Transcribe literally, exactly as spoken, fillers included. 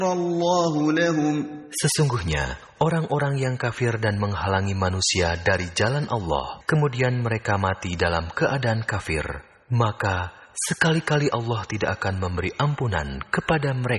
اللَّهُ لَهُمْ Sesungguhnya, orang-orang yang kafir dan menghalangi manusia dari jalan Allah, kemudian mereka mati dalam keadaan kafir, maka sekali-kali Allah tidak akan memberi ampunan kepada mereka.